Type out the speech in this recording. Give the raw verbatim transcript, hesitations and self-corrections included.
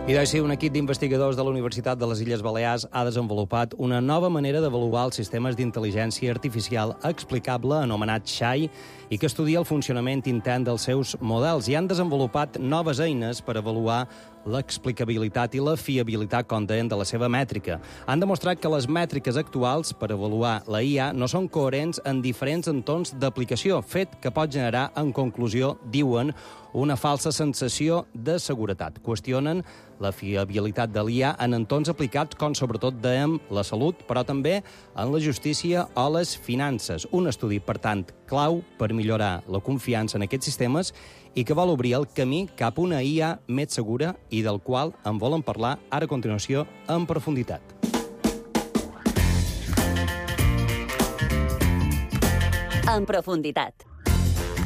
I doncs sí, un equip d'investigadors de la Universitat de les Illes Balears ha desenvolupat una nova manera d'avaluar els sistemes d'intel·ligència artificial explicable anomenat Xai i que estudia el funcionament intern dels seus models i han desenvolupat noves eines per avaluar l'explicabilitat i la fiabilitat, com deien, de la seva mètrica. Han demostrat que les mètriques actuals per avaluar la I A no són coherents en diferents entorns d'aplicació, fet que pot generar, en conclusió, diuen, una falsa sensació de seguretat. Qüestionen la fiabilitat de l'I A en entorns aplicats com, sobretot, dèiem, la salut, però també en la justícia o les finances. Un estudi, per tant, clau per millorar la confiança en aquests sistemes i que vol obrir el camí cap a una I A més segura i del qual en volen parlar ara a continuació en profunditat. En profunditat.